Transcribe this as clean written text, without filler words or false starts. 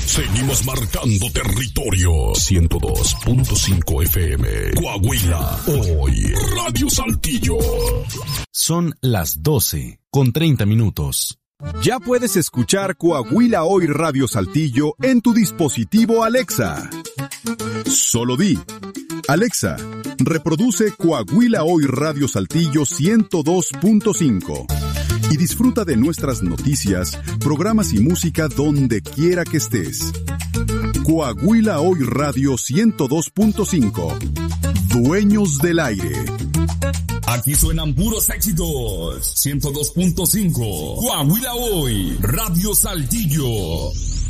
Seguimos marcando territorio. 102.5 FM. Coahuila. Hoy. Radio Saltillo. Son las 12:30. Ya puedes escuchar Coahuila Hoy Radio Saltillo en tu dispositivo Alexa. Solo di: Alexa, reproduce Coahuila Hoy Radio Saltillo 102.5 y disfruta de nuestras noticias, programas y música donde quiera que estés. Coahuila Hoy Radio 102.5. Dueños del aire. Aquí suenan puros éxitos. 102.5. Coahuila Hoy Radio Saltillo.